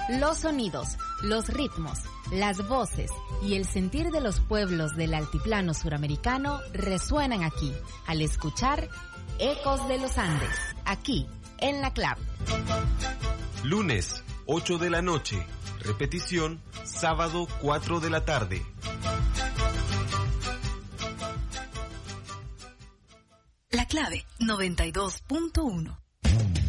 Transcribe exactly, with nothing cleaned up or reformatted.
Los sonidos, los ritmos, las voces y el sentir de los pueblos del altiplano suramericano resuenan aquí, al escuchar Ecos de los Andes, aquí, en la Clave. Lunes, ocho de la noche. Repetición, sábado, cuatro de la tarde. La Clave, noventa y dos punto uno.